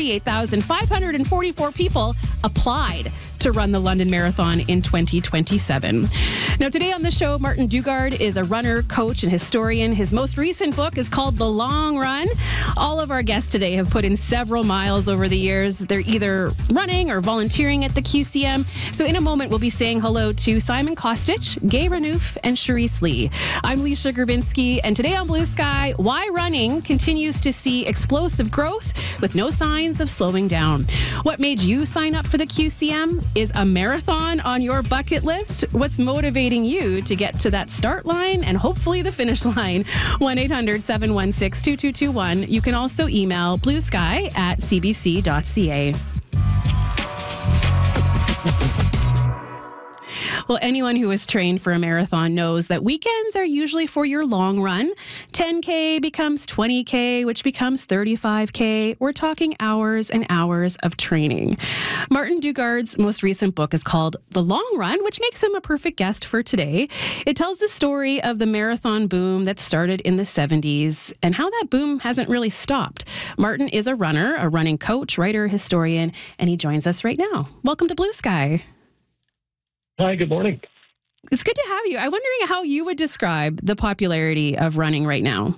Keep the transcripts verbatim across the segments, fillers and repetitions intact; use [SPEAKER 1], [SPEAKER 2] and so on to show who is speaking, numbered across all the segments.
[SPEAKER 1] thirty-eight thousand five hundred forty-four people applied to run the London Marathon in twenty twenty-seven. Now, today on the show, Martin Dugard is a runner, coach, and historian. His most recent book is called The Long Run. All of our guests today have put in several miles over the years. They're either running or volunteering at the Q C M. So in a moment, we'll be saying hello to Simon Kostich, Gay Renouf, and Charisse Lee. I'm Leisha Grabinski, and today on Blue Sky, why running continues to see explosive growth with no signs of slowing down. What made you sign up for the Q C M? Is a marathon on your bucket list? What's motivating you to get to that start line and hopefully the finish line? one eight hundred seven one six two two two one. You can also email bluesky at c b c dot c a. Well, anyone who has trained for a marathon knows that weekends are usually for your long run. ten K becomes twenty K, which becomes thirty-five K. We're talking hours and hours of training. Martin Dugard's most recent book is called The Long Run, which makes him a perfect guest for today. It tells the story of the marathon boom that started in the seventies and how that boom hasn't really stopped. Martin is a runner, a running coach, writer, historian, and he joins us right now. Welcome to Blue Sky.
[SPEAKER 2] Hi, good morning.
[SPEAKER 1] It's good to have you. I'm wondering how you would describe the popularity of running right now.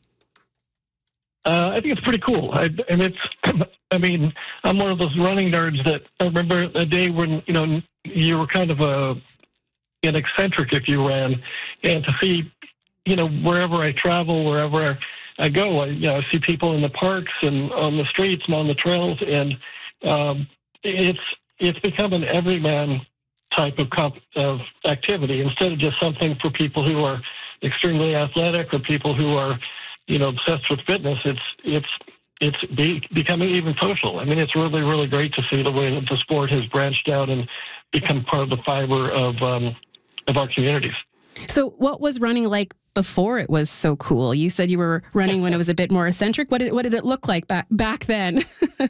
[SPEAKER 2] Uh, I think it's pretty cool. I, and it's, I mean, I'm one of those running nerds that I remember a day when, you know, you were kind of a, an eccentric if you ran. And to see, you know, wherever I travel, wherever I go, I, you know, I see people in the parks and on the streets and on the trails. And um, it's, it's become an everyman type of comp- of activity instead of just something for people who are extremely athletic or people who are, you know, obsessed with fitness. It's it's it's be, becoming even social. I mean, it's really really great to see the way that the sport has branched out and become part of the fiber of um, of our communities.
[SPEAKER 1] So, what was running like before it was so cool? You said you were running when it was a bit more eccentric. What did what did it look like back back then?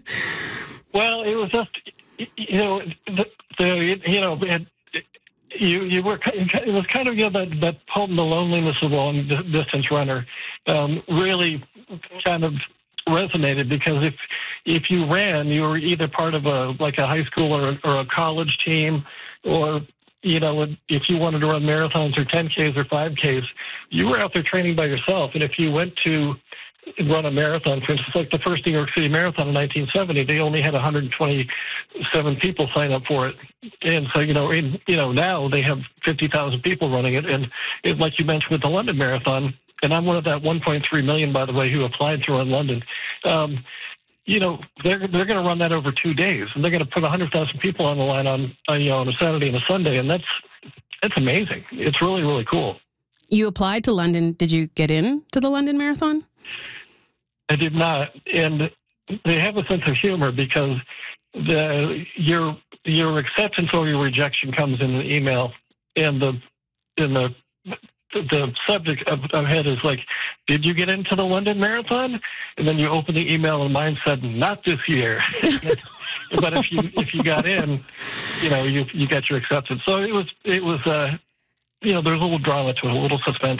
[SPEAKER 2] Well, it was just, you know, the, the you know, it, you you were it was kind of, you know, that that poem, The Loneliness of a Long Distance Runner, um, really kind of resonated because if if you ran, you were either part of a like a high school or or a college team, or you know, if you wanted to run marathons or ten Ks or five Ks, you were out there training by yourself. And if you went to run a marathon, for instance, like the first New York City Marathon in nineteen seventy, they only had one hundred twenty-seven people sign up for it. And so, you know, in, you know, now they have fifty thousand people running it. And it, like you mentioned with the London Marathon, and I'm one of that one point three million, by the way, who applied to run London. Um, you know, they're they're going to run that over two days, and they're going to put one hundred thousand people on the line on, on you know on a Saturday and a Sunday, and that's that's amazing. It's really really cool.
[SPEAKER 1] You applied to London. Did you get in to the London Marathon?
[SPEAKER 2] I did not, and they have a sense of humor because the your your acceptance or your rejection comes in an email, and the in the the subject of, of head is like, did you get into the London Marathon? And then you open the email and mine said, not this year. But if you if you got in, you know, you you got your acceptance. So it was it was uh you know, there's a little drama to it, a little suspense.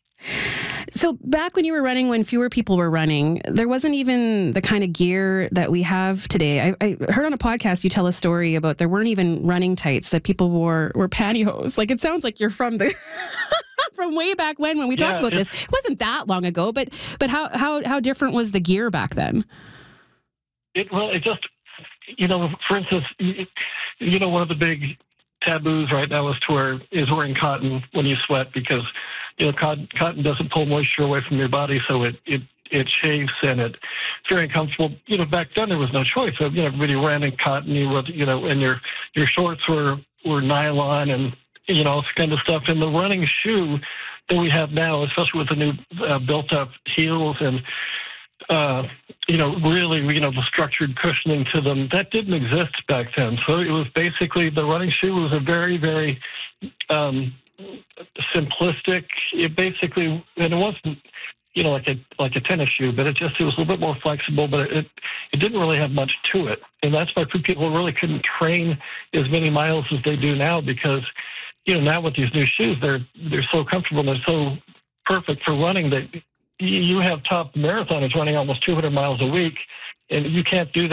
[SPEAKER 1] So back when you were running, when fewer people were running, there wasn't even the kind of gear that we have today. I, I heard on a podcast you tell a story about there weren't even running tights, that people wore were pantyhose. Like, it sounds like you're from the from way back when when we
[SPEAKER 2] yeah,
[SPEAKER 1] talked about this. It wasn't that long ago, but but how how how different was the gear back then?
[SPEAKER 2] It well, it just, you know, for instance, you, you know, one of the big taboos right now is to wear is wearing cotton when you sweat because, you know, cotton, cotton doesn't pull moisture away from your body, so it, it, it shaves and it, it's very uncomfortable. You know, back then there was no choice. So, you know, everybody ran in cotton, you, were, you know, and your your shorts were, were nylon and, you know, all this kind of stuff. And the running shoe that we have now, especially with the new uh, built-up heels and, uh, you know, really, you know, the structured cushioning to them, that didn't exist back then. So it was basically, the running shoe was a very, very um, simplistic, it basically, and it wasn't, you know, like a like a tennis shoe, but it just, it was a little bit more flexible, but it it didn't really have much to it. And that's why people really couldn't train as many miles as they do now because, you know, now with these new shoes, they're they're so comfortable, they're so perfect for running that you have top marathoners running almost two hundred miles a week, and you can't do that.